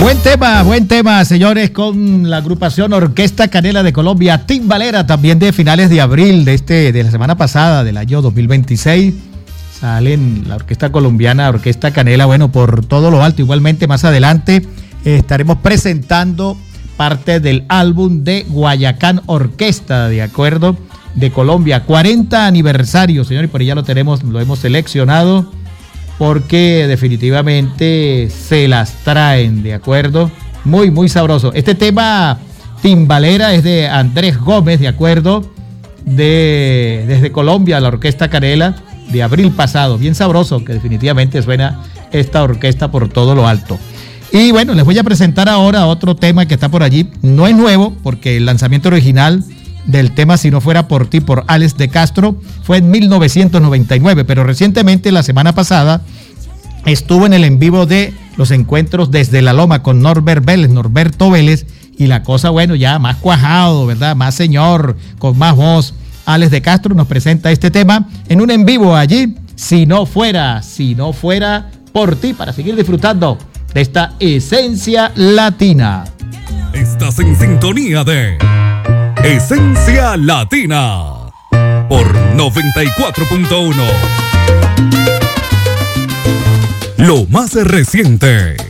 Buen tema, señores, con la agrupación Orquesta Canela de Colombia, Timbalera, también de finales de abril de la semana pasada, del año 2026. Salen la Orquesta Colombiana, Orquesta Canela, bueno, por todo lo alto. Igualmente, más adelante estaremos presentando parte del álbum de Guayacán Orquesta, de acuerdo, de Colombia. 40 aniversario, señor, y por ahí ya lo hemos seleccionado, porque definitivamente se las traen, ¿de acuerdo? Muy, muy sabroso. Este tema Timbalera es de Andrés Gómez, ¿de acuerdo? Desde Colombia, la Orquesta Canela, de abril pasado. Bien sabroso, que definitivamente suena esta orquesta por todo lo alto. Y bueno, les voy a presentar ahora otro tema que está por allí. No es nuevo, porque el lanzamiento original del tema Si no fuera por ti, por Alex de Castro, fue en 1999, pero recientemente, la semana pasada, estuvo en el en vivo de los encuentros desde la Loma con Norberto Vélez, y la cosa, bueno, ya más cuajado, ¿verdad? Más señor, con más voz. Alex de Castro nos presenta este tema en un en vivo allí, Si no fuera por ti, para seguir disfrutando de esta esencia latina. Estás en sintonía de Esencia Latina por 94.1. Lo más reciente